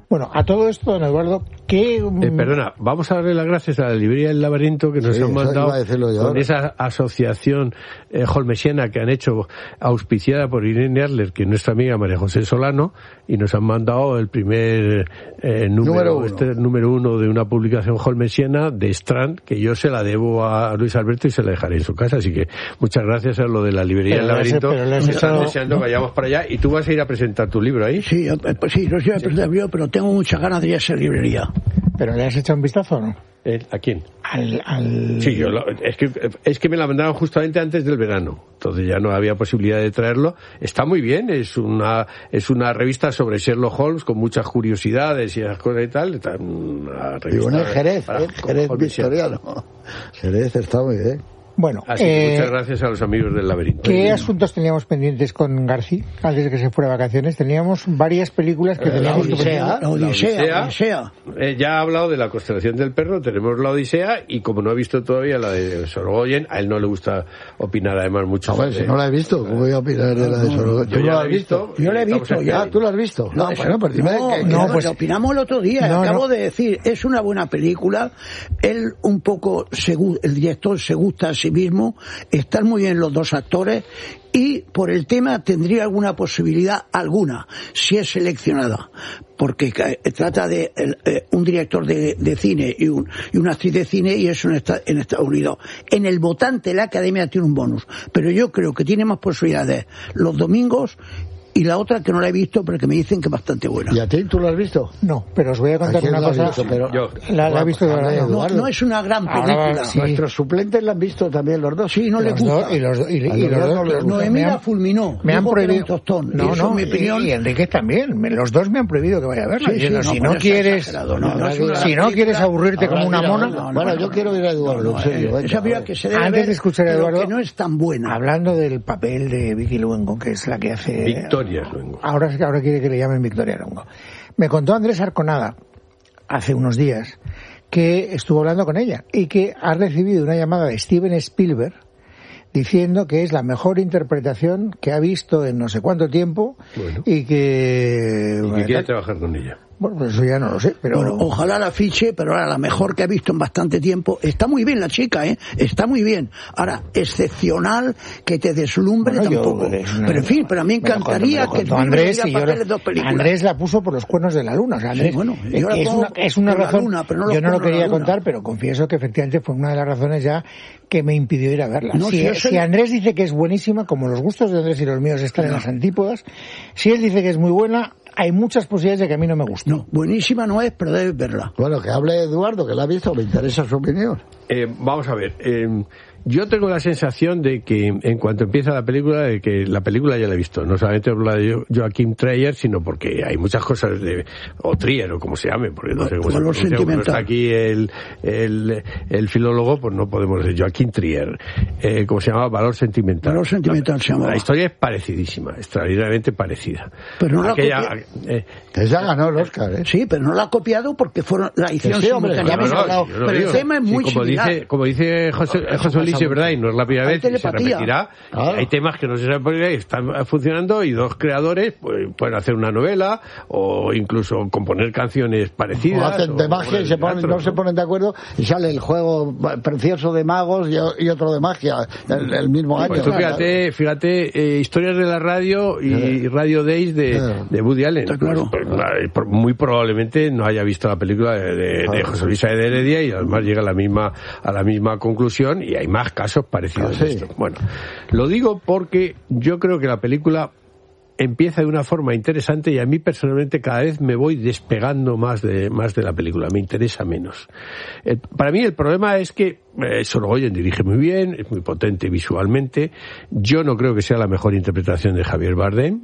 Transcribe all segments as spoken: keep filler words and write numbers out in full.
Bueno, a todo esto, don Eduardo, ¿qué...? Eh, perdona, vamos a darle las gracias a la librería del Laberinto que nos sí, han mandado con ahora. esa asociación eh, holmesiana que han hecho, auspiciada por Irene Adler, que es nuestra amiga María José Solano, y nos han mandado el primer eh, número, número, uno. Este, número uno de una publicación holmesiana de Strand, que yo se la debo a Luis Alberto y se la dejaré en su casa, así que muchas gracias a lo de la librería pero del Laberinto. Pero les están estado... deseando que vayamos para allá, y tú vas a ir a presentar tu libro ahí. Sí, pues sí, no sé a presentar yo, pero tengo muchas ganas de ir a esa librería. ¿Pero le has echado un vistazo o no? ¿Eh? ¿A quién? Al, al... Sí, yo lo, es que es que me la mandaron justamente antes del verano, entonces ya no había posibilidad de traerlo. Está muy bien, es una es una revista sobre Sherlock Holmes con muchas curiosidades y esas cosas y tal. Está una revista y bueno, Jerez, para, ¿eh? Jerez victoriano. Jerez está muy bien. Bueno, así que eh, muchas gracias a los amigos del Laberinto. ¿Qué asuntos teníamos pendientes con García antes de que se fuera de vacaciones? Teníamos varias películas que eh, teníamos la Odisea, que La Odisea, la Odisea. Eh, ya ha hablado de la constelación del perro, tenemos la Odisea, y como no ha visto todavía la de Sorogoyen, a él no le gusta opinar además mucho. A ver, si no la he visto, ¿cómo voy a opinar de la de Sorogoyen? ¿Tú no ya la has visto? Yo la he visto, ya. Ah, ¿tú la has visto? No, No, bueno, pues dime no, que, que no, no, pues lo opinamos el otro día, no, acabo no. de decir, es una buena película, él un poco, se, el director se gusta a sí mismo, están muy bien los dos actores, y por el tema tendría alguna posibilidad, alguna, si es seleccionada, porque trata de eh, un director de, de cine y, un, y una actriz de cine, y eso en, esta, en Estados Unidos. En el votante la Academia tiene un bonus, pero yo creo que tiene más posibilidades los domingos, y la otra que no la he visto, pero que me dicen que es bastante buena. ¿Y a ti tú la has visto? No, pero os voy a contar una la cosa. Visto, pero... Yo. La, la he visto de verdad. No, no es una gran película. Ahora, sí. Nuestros suplentes la han visto también los dos. Sí, no les Los gusta. dos, y los, y, y A los los dos dos no les los- gusta. Noemí me la han- fulminó. Me han dijo que era prohibido. un tostón. No, Eso no, es mi opinión. y, y Enrique también. Me- Los dos me han prohibido que vaya a verla. Sí, sí, diciendo, no, si pues no está quieres, exagerado, no, no es una si gran no quieres película. aburrirte como una Ahora, mona. mira, no, bueno, yo quiero ir a Eduardo, en serio. venga, Esa a película ver. que se debe Antes ver, de escuchar a pero Eduardo, que no es tan buena. Hablando del papel de Vicky Luengo, que es la que hace... Victoria Luengo. Ahora, ahora quiere que le llamen Victoria Luengo. Me contó Andrés Arconada, hace unos días, que estuvo hablando con ella y que ha recibido una llamada de Steven Spielberg diciendo que es la mejor interpretación que ha visto en no sé cuánto tiempo. Bueno. y que... Y que quiere trabajar con ella. Bueno, pues eso ya no lo sé, pero... Bueno, ojalá la fiche, pero ahora la mejor que ha visto en bastante tiempo. Está muy bien la chica, ¿eh? Está muy bien. Ahora, excepcional, que te deslumbre Bueno, yo- tampoco. una- Pero en fin, pero a mí me lo contó- encantaría me lo que el contó film Andrés, diera y yo papeles la- de dos películas. Andrés la puso por los cuernos de la luna. O sea, Andrés, Sí, bueno, eh, yo la es, pongo una, es una por la razón. luna, pero no los yo no lo cuernos de la quería luna. contar, pero confieso que efectivamente fue una de las razones ya que me impidió ir a verla. No, si, si yo soy- si Andrés dice que es buenísima, como los gustos de Andrés y los míos están en las antípodas, si él dice que es muy buena, hay muchas posibilidades de que a mí no me guste. No, buenísima no es, pero debes verla. Bueno, que hable Eduardo, que la ha visto, me interesa su opinión. Eh, vamos a ver, eh, yo tengo la sensación de que en cuanto empieza la película, de que la película ya la he visto, no solamente por la de Jo- Joachim Trier, sino porque hay muchas cosas de, o Trier, o como se llame, porque no sé cómo se Valor pronuncia, como no está sentimental. aquí el, el, el filólogo, pues no podemos decir Joachim Trier, eh, como se llama, Valor Sentimental. Valor sentimental la, se llamaba. La historia es parecidísima, extraordinariamente parecida. Pero no la Aquella, copia- eh, Que ya ganó el Oscar, ¿eh? Sí, pero no la ha copiado porque fueron la hicieron Sí, hombre, simultáneamente. ya hemos hablado. yo no Pero el digo. tema es Sí, muy como similar. dice, como dice José, Eso José Luis, pasa es verdad, y no es la primera Hay vez, y se telepatía. repetirá. Claro. Hay temas que no se saben por qué están funcionando, y dos creadores pues, pueden hacer una novela o incluso componer canciones O parecidas. hacen de o magia obras y de se ponen, teatro, no se ponen de acuerdo y sale el juego precioso de magos y, y otro de magia el, el mismo año. Pues tú fíjate, fíjate eh, historias de la radio y Eh. Radio Days de, Eh. de Woody Allen. Está claro. Pues, pues, muy probablemente no haya visto la película de, de, de José Luis Saez de Heredia, y además llega a la misma a la misma conclusión, y hay más casos parecidos. Ah, a sí. esto. Bueno, lo digo porque yo creo que la película empieza de una forma interesante, y a mí personalmente cada vez me voy despegando más de más de la película, me interesa menos. El- para mí el problema es que eh, Sorogoyen dirige muy bien, es muy potente visualmente. Yo no creo que sea la mejor interpretación de Javier Bardem,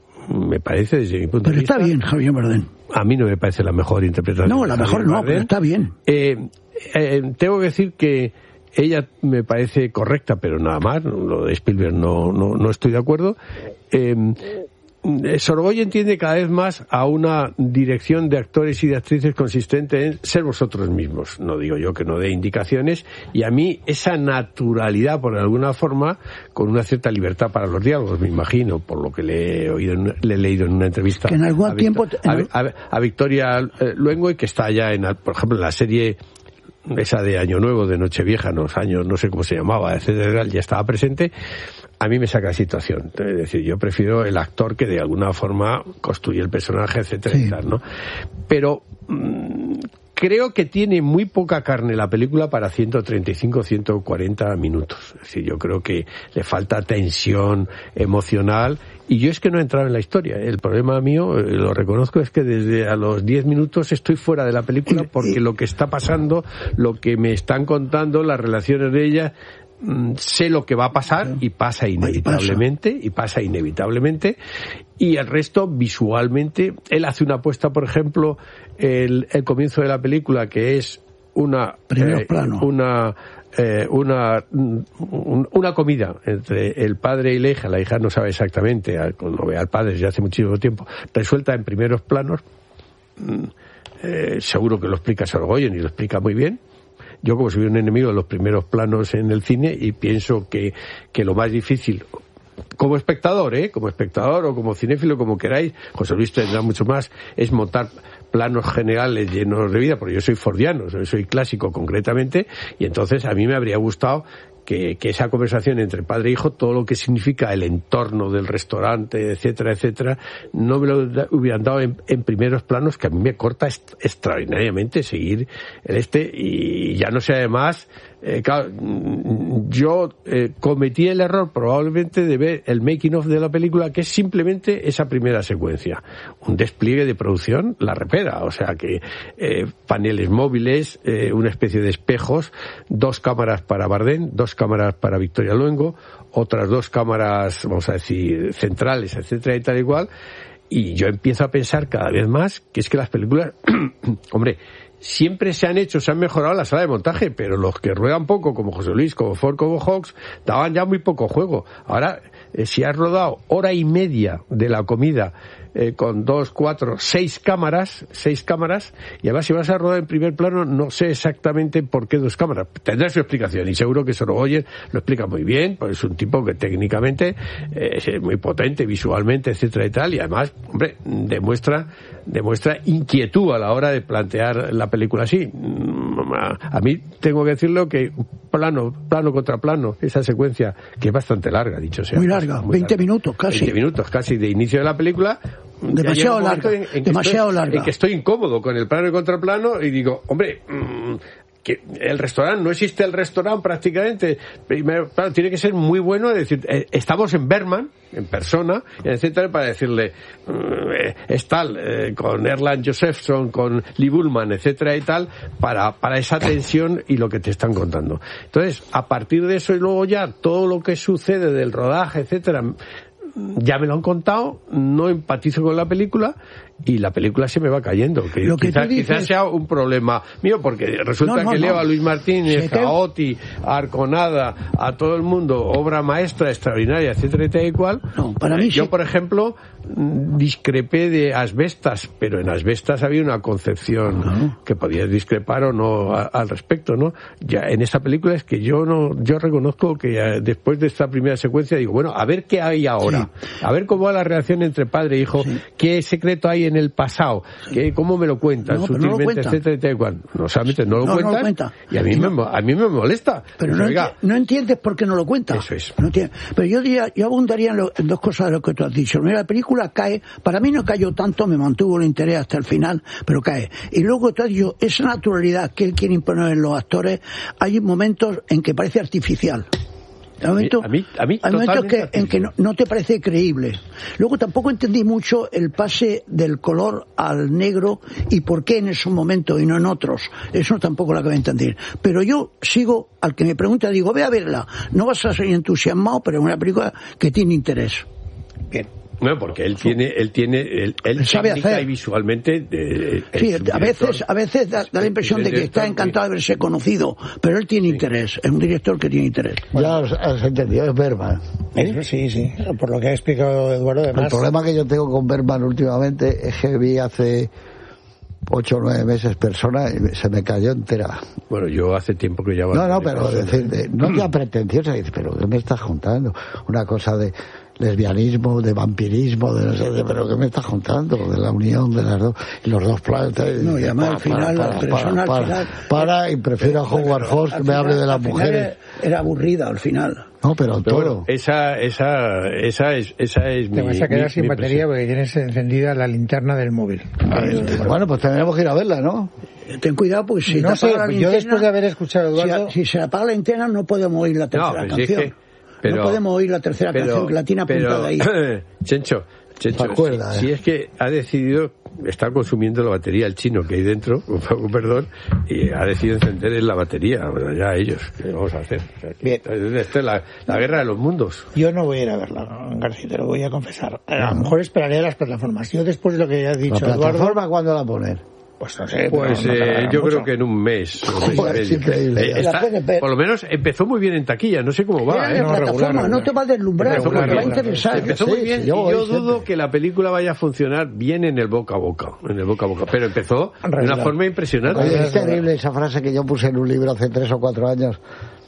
me parece desde mi punto Pero de vista. está bien, Javier Bardem. A mí no me parece la mejor interpretación. No, de la Javier mejor no, Bardem. pero está bien. Eh, eh, tengo que decir que ella me parece correcta, pero nada más. Lo de Spielberg no, no, no estoy de acuerdo. Eh, Sorogoyen tiende cada vez más a una dirección de actores y de actrices consistente en ser vosotros mismos. No digo yo que no dé indicaciones, y a mí esa naturalidad, por alguna forma, con una cierta libertad para los diálogos, me imagino, por lo que le he oído, en, le he leído en una entrevista que en algún a, tiempo Victor, a, a, a Victoria Luengo, y que está ya en, por ejemplo, en la serie esa de Año Nuevo, de Nochevieja, no, años, no sé cómo se llamaba, etcétera, ya estaba presente. A mí me saca la situación. Es decir, yo prefiero el actor que de alguna forma construye el personaje, etcétera, sí. y tal, ¿no? Pero mmm, creo que tiene muy poca carne la película para ciento treinta y cinco, ciento cuarenta minutos. Es decir, yo creo que le falta tensión emocional. Y yo es que no he entrado en la historia. El problema mío, lo reconozco, es que desde a los diez minutos estoy fuera de la película, porque lo que está pasando, lo que me están contando, las relaciones de ella, sé lo que va a pasar, y pasa inevitablemente, y pasa inevitablemente, y el resto visualmente. Él hace una apuesta, por ejemplo, el, el comienzo de la película, que es una eh, una eh, una una comida entre el padre y la hija. La hija no sabe exactamente, no ve al padre desde hace muchísimo tiempo, resuelta en primeros planos. Eh, seguro que lo explica Sorogoyen, y lo explica muy bien. Yo, como soy un enemigo de los primeros planos en el cine, y pienso que, que lo más difícil, como espectador, ¿eh? como espectador o como cinéfilo, como queráis, José Luis tendrá mucho más, es montar planos generales llenos de vida, porque yo soy fordiano, soy clásico concretamente, y entonces a mí me habría gustado que, que esa conversación entre padre e hijo, todo lo que significa el entorno del restaurante, etcétera, etcétera, no me lo hubieran dado en, en primeros planos, que a mí me corta est- extraordinariamente seguir el este, y ya no sé, además, eh, claro, yo eh, cometí el error probablemente de ver el making of de la película, que es simplemente esa primera secuencia, un despliegue de producción la repera, o sea que eh, paneles móviles, eh, una especie de espejos, dos cámaras para Bardem, dos cámaras para Victoria Luengo, otras dos cámaras, vamos a decir, centrales, etcétera, y tal igual, y yo empiezo a pensar cada vez más que es que las películas, hombre, siempre se han hecho, se han mejorado la sala de montaje, pero los que ruedan poco, como José Luis, como Ford, como Hawks, daban ya muy poco juego. Ahora, eh, si has rodado hora y media de la comida eh, con dos, cuatro, seis cámaras, seis cámaras, y además si vas a rodar en primer plano, no sé exactamente por qué dos cámaras. Tendrá su explicación, y seguro que Sorogoyen lo explica muy bien, pues es un tipo que técnicamente eh, es muy potente, visualmente, etcétera y tal, y además, hombre, demuestra demuestra inquietud a la hora de plantear la película así. A mí tengo que decirlo que plano, plano contra plano, esa secuencia, que es bastante larga, dicho sea. Muy larga, muy veinte larga. minutos casi. veinte minutos casi de inicio de la película. Demasiado larga, en, en demasiado estoy, larga. En que estoy incómodo con el plano y contraplano, y digo, hombre, mmm, que el restaurante, no existe el restaurante prácticamente. Primero, claro, tiene que ser muy bueno, es decir, eh, estamos en Berman, en persona, etcétera, para decirle, eh, es tal, eh, con Erland Josephson, con Lee Bullman, etcétera y tal, para, para esa tensión y lo que te están contando. Entonces, a partir de eso y luego ya, todo lo que sucede del rodaje, etcétera, ya me lo han contado, no empatizo con la película, y la película se me va cayendo. Que lo que quizás, dices... quizás sea un problema mío, porque resulta no, no, que leo no. a Luis Martínez, a Oti, a Arconada, a todo el mundo, obra maestra, extraordinaria, etcétera, y tal y cual. No, para mí Yo, sí. por ejemplo, discrepé de Asbestas, pero en Asbestas había una concepción no. que podías discrepar o no a, al respecto, ¿no? Ya en esta película es que yo no, yo reconozco que eh, después de esta primera secuencia digo, bueno, a ver qué hay ahora, sí. a ver cómo va la relación entre padre e hijo, sí. qué secreto hay en el pasado, que cómo me lo cuentan no, sutilmente, no lo cuenta. etcétera, etcétera, igual. No solamente no lo no, cuentan, no lo cuenta. y a mí me a mí me molesta. Pero no, oiga, enti- no entiendes por qué no lo cuenta. Eso es. No pero yo diría, yo abundaría en, lo, en dos cosas de lo que tú has dicho. Mira, la película cae, para mí no cayó tanto, me mantuvo el interés hasta el final, pero cae. Y luego tú has dicho, esa naturalidad que él quiere imponer en los actores, hay momentos en que parece artificial. Hay momentos, a mí, a mí hay momentos que, en que no, no te parece creíble. Luego tampoco entendí mucho el pase del color al negro y por qué en esos momentos y no en otros. Eso tampoco lo acabé de entender. Pero yo sigo, al que me pregunta, digo, ve a verla. No vas a ser entusiasmado, pero es una película que tiene interés. Bien. No, porque él tiene, él tiene, él, él sabe hacer y visualmente. Eh, sí, a veces, a veces da, da la impresión de que está encantado de verse conocido, pero él tiene sí. interés, es un director que tiene interés. Ya has, has entendido, es Bergman. ¿Eh? Sí, sí, por lo que ha explicado Eduardo. Además... El problema que yo tengo con Bergman últimamente es que vi hace ocho o nueve meses Persona y se me cayó entera. Bueno, yo hace tiempo que ya... No, no, pero decir, de, no ya pretenciosa, pero ¿qué me estás juntando? Una cosa de lesbianismo, de vampirismo, de no sé, de, pero ¿qué me estás juntando? De la unión de las dos, y los dos planetas. No, y además al final, la persona para, al final... Para, y prefiero a Howard Hawks que me hable de las mujeres. Era aburrida al final. No, pero todo. Bueno, esa, esa, esa es, esa es Te mi... vas a quedar mi, sin mi batería porque tienes encendida la linterna del móvil. Bueno, pues tendremos que ir a verla, ¿no? Ten cuidado, pues si no te sé, apaga la yo linterna, después de haber escuchado a Eduardo... Si, si se apaga la linterna no podemos oír la tercera no, canción. Si es que, pero, no podemos oír la tercera pero, canción que la tiene apuntada ahí. Chencho, Chencho acuerda, si, eh? si es que ha decidido, está consumiendo la batería el chino que hay dentro, perdón, y ha decidido encender la batería, bueno, ya ellos, ¿qué vamos a hacer? O sea, que, esto es la, la guerra de los mundos. Yo no voy a ir a verla, García, te lo voy a confesar. A lo mejor esperaré a las plataformas. Yo después de lo que ya has dicho, ¿La Eduardo... plataforma cuándo la poner? Pues no sé. Pues no, no eh, yo mucho. creo que en un mes. O mes Joder, y es medio. increíble. Eh, está, por lo menos empezó muy bien en taquilla, no sé cómo va. Era ¿eh? no, plataforma, regular, no te va a deslumbrar, regular, te va a regular. interesar. Empezó Sí, muy bien sí, y yo yo voy dudo siempre. que la película vaya a funcionar bien en el boca a boca, en el boca a boca, pero empezó de una forma impresionante. Oye, es terrible esa frase que yo puse en un libro hace tres o cuatro años,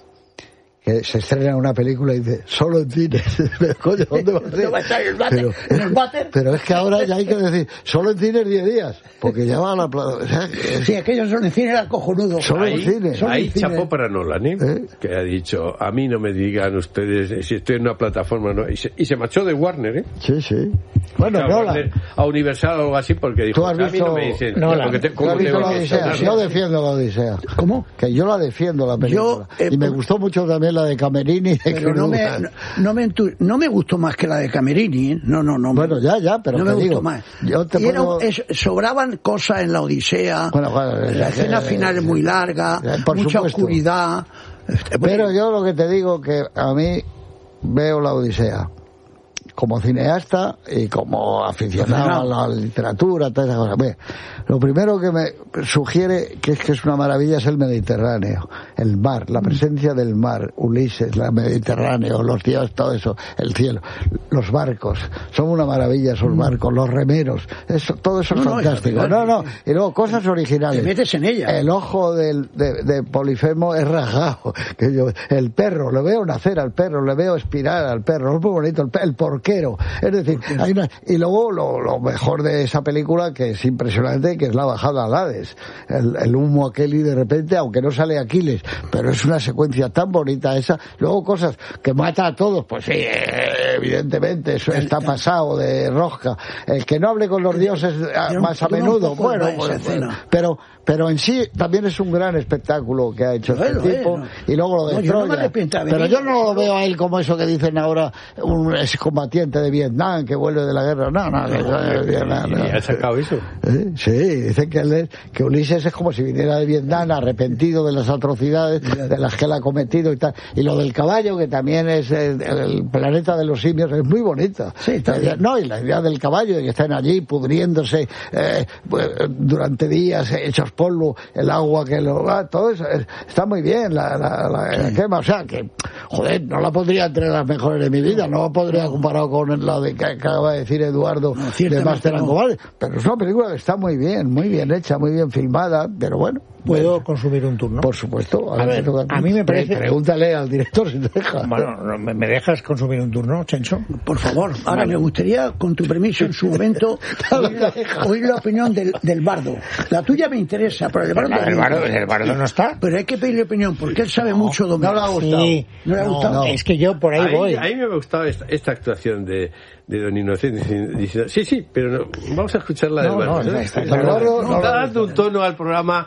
que se estrena una película y dice, solo en cines. Coño, ¿dónde va a ser? va a estar el váter? Pero, ¿En el váter? Pero es que ahora ya hay que decir, solo en cines diez días, porque ya va a la... O sea, es, sí, aquellos son en cine, era cojonudo. Solo ahí, en cine. Solo ahí en cine. chapó para Nolan, ¿eh? ¿Eh? Que ha dicho, a mí no me digan ustedes si estoy en una plataforma, no. Y se, y se marchó de Warner, ¿eh? Sí, sí. Bueno, a, Nolan. Warner, a Universal o algo así, porque dijo, ¿Tú has a mí no me visto dicen, Nolan? porque te, ¿Tú ¿cómo has visto tengo la que Odisea? sonar? Yo defiendo la Odisea. ¿Cómo? Que yo la defiendo, la película. Yo, eh, y me por... gustó mucho también la de Camerini. Pero no me, no, no, me entu... no me gustó más que la de Camerini, ¿eh? No, no, no. Bueno, me... ya, ya, pero no te me gustó digo, más. Yo te y puedo... era, es, sobraban cosas en la Odisea. Bueno, bueno, la eh, escena eh, final es muy larga, eh, por mucha supuesto. oscuridad. Pero yo lo que te digo que a mí veo la Odisea como cineasta y como aficionado a la literatura, todas esas cosas. Bien, lo primero que me sugiere que es que es una maravilla es el Mediterráneo, el mar, la presencia del mar, Ulises, el Mediterráneo, los dioses, todo eso, el cielo, los barcos, son una maravilla esos barcos, los remeros, eso, todo eso es no, fantástico. No, no, y luego cosas originales. Te metes en ella. El ojo del, de, de Polifemo es rasgado. Que yo, el perro, le veo nacer al perro, le veo expirar al perro, es muy bonito, el, el porquero. Es decir, hay una, y luego lo, lo mejor de esa película, que es impresionante, que es la bajada al Hades. El, el humo aquel y de repente, aunque no sale Aquiles, pero es una secuencia tan bonita esa. Luego cosas que mata a todos, pues sí, evidentemente, eso está pasado de rosca. El que no hable con los dioses más a menudo, bueno, pues, pero pero en sí también es un gran espectáculo que ha hecho bueno, este tipo. Bueno. Y luego lo de no, Troya. yo no me arrepiento de pero venir. yo no lo veo a él como eso que dicen ahora, un excombatiente de Vietnam que vuelve de la guerra. No, no, no, no, no, no. ¿Y ha sacado eso? ¿Eh? Sí, dicen que, él, que Ulises es como si viniera de Vietnam arrepentido de las atrocidades de las que él ha cometido y tal. Y lo del caballo, que también es el, el planeta de los simios, es muy bonita. Sí, la idea, no, y la idea del caballo, de que estén allí pudriéndose eh, durante días, hechos polvo, el agua que lo... Ah, todo eso es, está muy bien, la, la, la, la quema. O sea, que, joder, no la pondría entre las mejores de mi vida, no la podría comparado con la de que acaba de decir Eduardo no, de Master and no. Commander, pero es una película que está muy bien, muy bien hecha, muy bien filmada, pero bueno. ¿Puedo bueno, consumir un turno? Por supuesto. A, a ver, a mí me parece... Pregúntale al director si te deja. Bueno, ¿me dejas consumir un turno, Chencho? Por favor. Ahora vale. Me gustaría, con tu permiso, en su momento, oír, la, oír la opinión del, del bardo. La tuya me interesa, pero el bardo... No, el, bardo el bardo no está. Pero hay que pedirle opinión, porque él sabe no, mucho de... No le ha gustado. Sí, no le ha gustado. No, es que yo por ahí a voy. Mí, a mí me ha gustado esta, esta actuación de, de Don Inocente diciendo, sí, sí, pero no, vamos a escuchar la del no, bardo. No, ¿eh? está, está, está, claro, no, está dando un tono al programa muy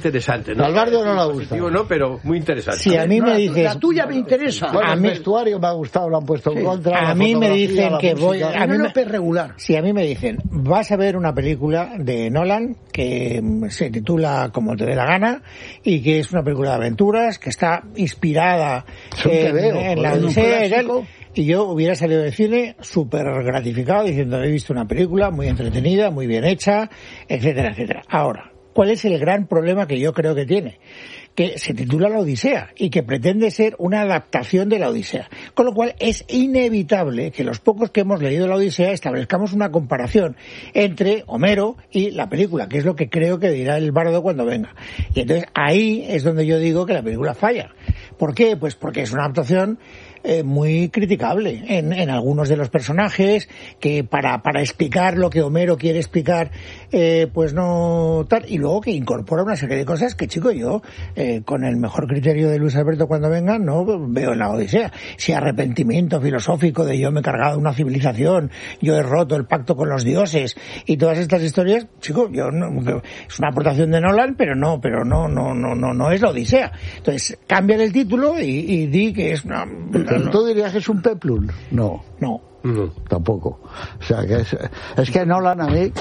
interesante, ¿no? Albardo no le gusta. No, pero muy interesante. Si a mí No, me la- dices... La tuya me interesa. Bueno, a el mí- vestuario me ha gustado, lo han puesto en contra. A la mí me fotografía, dicen la que voy... música. A mí Penélope me, regular. si a mí me dicen, vas a ver una película de Nolan que mm, se titula Como te dé la gana y que es una película de aventuras, que está inspirada Es un en, tebeo, en la joder, un Odisea y tal. clásico. Y yo hubiera salido del cine súper gratificado diciendo, he visto una película muy entretenida, muy bien hecha, etcétera, etcétera. Ahora, ¿cuál es el gran problema que yo creo que tiene? Que se titula La Odisea y que pretende ser una adaptación de La Odisea. Con lo cual es inevitable que los pocos que hemos leído La Odisea establezcamos una comparación entre Homero y la película, que es lo que creo que dirá el bardo cuando venga. Y entonces ahí es donde yo digo que la película falla. ¿Por qué? Pues porque es una adaptación eh, muy criticable en, en algunos de los personajes, que para, para explicar lo que Homero quiere explicar, eh, pues no tal, y luego que incorpora una serie de cosas que, chico, yo, eh, con el mejor criterio de Luis Alberto cuando venga, no veo en la Odisea. Si arrepentimiento filosófico de yo me he cargado una civilización, yo he roto el pacto con los dioses, y todas estas historias, chico, yo no, es una aportación de Nolan, pero no, pero no, no, no, no, no es la Odisea. Entonces, cambia el título y, y di que es una... Pero tú dirías que es un peplum. No. No. No. Tampoco. O sea, que es, es que Nolan a mí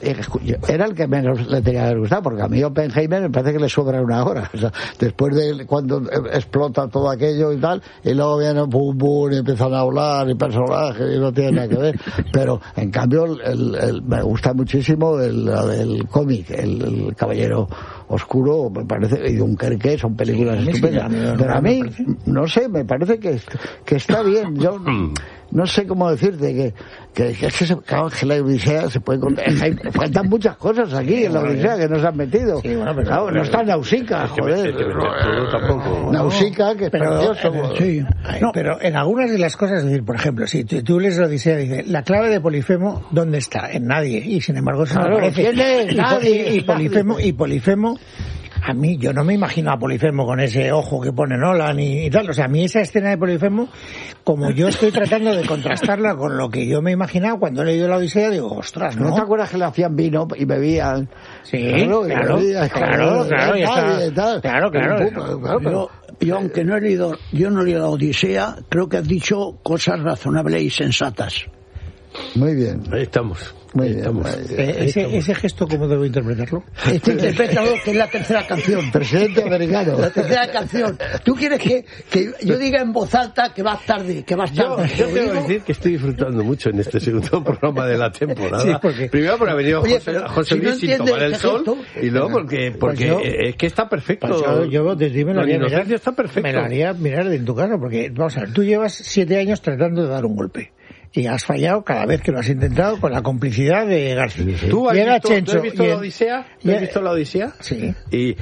era el que menos le tenía que gustar, porque a mí Oppenheimer me parece que le sobra una hora. O sea, después de cuando explota todo aquello y tal, y luego vienen pum pum y empiezan a hablar y personajes y no tiene nada que ver. Pero en cambio el, el, me gusta muchísimo el, el cómic, el, el Caballero Oscuro, me parece, y Dunkerque, son películas sí, estupendas. sí, a mí, Pero a mí, parece. no sé, me parece que, que está bien. Yo no sé cómo decirte que, que, que es que se, claro, que la Odisea se puede contar. Hay, faltan muchas cosas aquí en la Odisea que no se han metido. Sí, bueno, pero- claro, no está Nausicaa, Es que joder. me- es que me- todo tampoco. Nausicaa, que es Pero, precioso. eh, sí. Ay, pero en algunas de las cosas, es decir, por ejemplo, si tú, tú lees la Odisea, dice, la clave de Polifemo, ¿dónde está? En nadie. Y sin embargo, eso Claro, no aparece. ¿quién es? Y, Nadie, y, y Polifemo, y Polifemo, a mí, yo no me imagino a Polifemo con ese ojo que pone Nolan y, y tal. O sea, a mí esa escena de Polifemo, como yo estoy tratando de contrastarla con lo que yo me he imaginado cuando he leído la Odisea, digo, ostras, ¿no? ¿No te acuerdas que le hacían vino y bebían? Sí, Claro, y claro, bebían, claro, joder, claro, ya nadie, está. tal. Claro, claro. Pero, claro, pero- Yo, yo aunque no he leído, yo no he leído la Odisea, creo que has dicho cosas razonables y sensatas. Muy bien, Ahí estamos. muy Ahí bien. estamos. muy bien. Eh, ese, ese gesto, ¿cómo debo interpretarlo? Este interpretado que es la tercera canción. Presidente americano. La tercera canción. ¿Tú quieres que, que yo diga en voz alta que vas tarde, que vas Yo, tarde? yo ¿Lo tengo que digo? decir que estoy disfrutando mucho en este segundo programa de la temporada. Sí, porque- Primero porque ha venido Oye, José, pero José si no Luis sin entiendes tomar el este sol gesto, y luego porque, porque yo- es que está perfecto. Pues yo, yo de ti me lo La haría mirar, inocencia está perfecto. me lo haría mirar en tu casa, porque, vamos a ver, tú llevas siete años tratando de dar un golpe. Y has fallado cada vez que lo has intentado con la complicidad de García. ¿Tú has Llega visto, Chencho ¿tú has visto y la en- Odisea? ¿Tú y- has visto la Odisea? Sí. Y, y,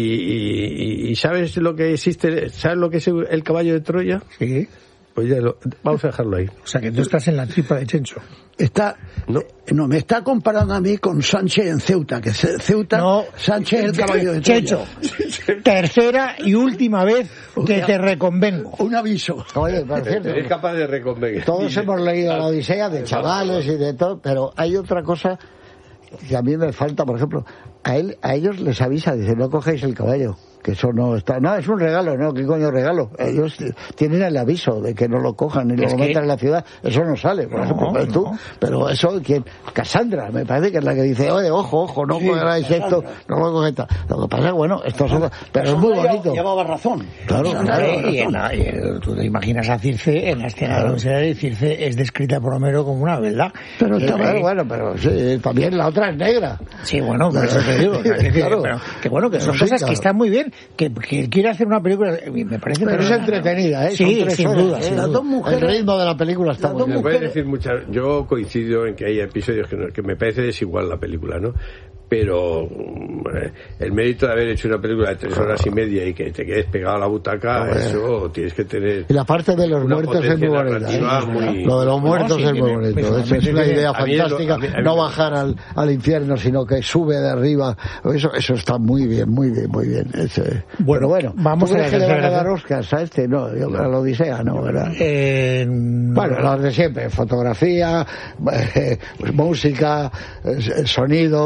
y, y ¿sabes lo que existe? ¿Sabes lo que es el caballo de Troya? Sí. Pues ya lo, vamos a dejarlo ahí. O sea que tú estás en la tripa de Chencho. Está, No. no, me está comparando a mí con Sánchez en Ceuta, que Ce- Ceuta, No. Sánchez es el caballo de Troya. Chencho, tercera y última vez que te reconvengo. Un aviso. Oye, por cierto, Eres capaz de reconvenir. todos hemos leído la Odisea de chavales y de todo, pero hay otra cosa que a mí me falta, por ejemplo, a él, a ellos les avisa, dice, no cogéis el caballo, que eso no está, no, es un regalo, no, ¿qué coño regalo? Ellos tienen el aviso de que no lo cojan y Es lo que- metan en la ciudad, eso no sale, por No, ejemplo, pero tú, no. pero eso, ¿quién? Cassandra, me parece que es la que dice, oye, ojo, ojo, no Sí, cogeráis esto, Cassandra. no lo cogáis tal. Lo que pasa es, bueno, esto es otra- pero es muy Cassandra bonito. Llevaba razón. Claro, Cassandra claro. llevaba Y en razón. la- y, eh, tú te imaginas a Circe en la escena de la Odisea, y Circe es descrita por Homero como una verdad. Pero Sí, está claro, bien. bueno, pero sí, también la otra es negra. Sí, bueno, por eso te digo. o sea, que, Claro. pero, que bueno, que son Sí, cosas claro. que están muy bien, que, que quiere hacer una película, eh, me parece... Pero es entretenida, ¿eh? Son Sí, tres sin horas, duda, ¿eh? sin Las duda. dos mujeres- El ritmo de la película está las muy dos bien. Me puedes mujeres- decir muchas. Yo coincido en que hay episodios que, no- que me parece desigual la película, ¿no? Pero mm, eh, el mérito de haber hecho una película de tres horas y media y que te quedes pegado a la butaca, Joder. eso tienes que tener. Y la parte de los una muertos es muy potencia bonita. ¿eh? narrativa muy- Lo de los muertos sí, es que muy me- bonito. me- Eso me- es una me- idea a mí es lo- fantástica. a mí- a mí No me- bajar al, al infierno, sino que sube de arriba. Eso, eso está muy bien, muy bien, muy bien. Ese- Bueno, Pero bueno, vamos ¿tú a crees la que le van a tercera dar Oscars a este? No, yo creo a la Odisea, no, ¿verdad? Eh, Bueno, los de siempre, fotografía, eh, música, eh, sonido,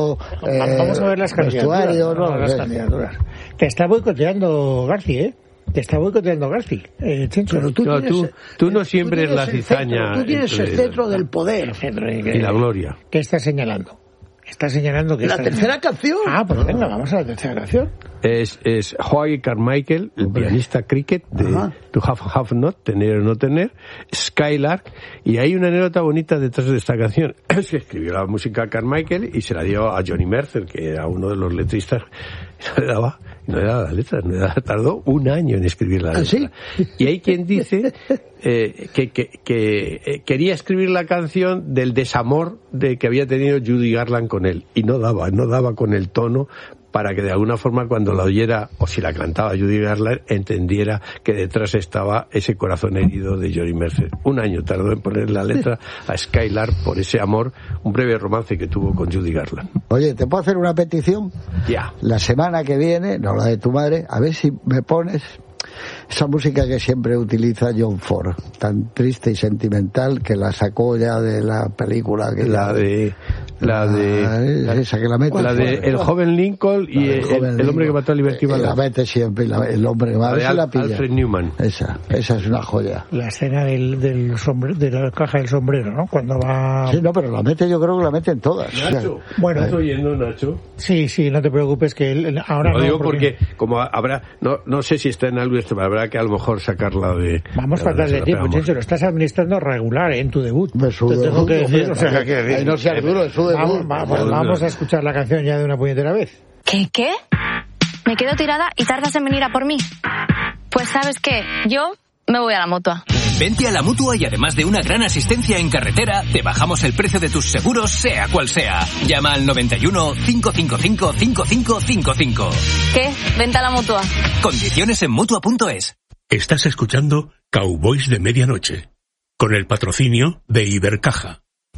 eh, vamos a ver las candidaturas. vestuario, vamos a no, ver las eh. candidaturas. Te está boicoteando Garci, ¿eh? Te está boicoteando Garci, eh, Chencho. Pero tú, No, tienes, tú, tú no tú siembres tienes la el cizaña. centro, tú tienes el entre- centro del poder. El centro de- y la gloria. ¿Qué está señalando? Está señalando que La esta- tercera canción. Ah, pues venga, vamos a la tercera canción. Es, es Howie Carmichael, el pianista cricket de Ajá. To Have Have Not, tener o no tener, Skylark, y hay una anécdota bonita detrás de esta canción. Es que escribió la música Carmichael y se la dio a Johnny Mercer, que era uno de los letristas, y no le daba, no le daba la letra, no le daba- tardó un año en escribir la letra. ¿Ah, sí? Y hay quien dice eh, que, que, que eh, quería escribir la canción del desamor de que había tenido Judy Garland con él, y no daba, no daba con el tono para que de alguna forma cuando la oyera, o si la cantaba Judy Garland, entendiera que detrás estaba ese corazón herido de Johnny Mercer. Un año tardó en poner la letra a Skylark por ese amor, un breve romance que tuvo con Judy Garland. Oye, ¿te puedo hacer una petición? Ya. La semana que viene, no la de tu madre, a ver si me pones esa música que siempre utiliza John Ford, tan triste y sentimental, que la sacó ya de la película que La de... La de... la, esa que la mete La de El joven Lincoln y La del el, joven el hombre que Lincoln. mató a Liberty Eh, la Balance. mete siempre, la- el hombre que La mató, de se la Al- pilla. Alfred Newman. Esa, esa es una joya. La escena del, del sombre, de la caja del sombrero, ¿no? Cuando va... Sí, no, pero la mete, yo creo que la mete en todas. Nacho, Bueno. ¿estás oyendo, Nacho? Sí, sí, no te preocupes que él, ahora Lo no, digo porque, como habrá, no, no sé si está en algo esto, pero habrá que a lo mejor sacarla de... Vamos de fatal donde de se la tiempo, pegamos. Chencho, lo estás administrando regular ¿eh? en tu debut. Me sudo, Te tengo que decir, hombre, o sea, que- ahí no seas duro, es su debut. Vamos, vamos, Joder. vamos a escuchar la canción ya de una puñetera vez. ¿Qué, qué? ¿Me quedo tirada y tardas en venir a por mí? Pues ¿sabes qué? Yo me voy a la Mutua. Vente a la Mutua y además de una gran asistencia en carretera, te bajamos el precio de tus seguros, sea cual sea. Llama al noventa y uno, cinco cinco cinco, cinco cinco cinco cinco. ¿Qué? Vente a la Mutua. Condiciones en Mutua punto es. Estás escuchando Cowboys de Medianoche, con el patrocinio de Ibercaja.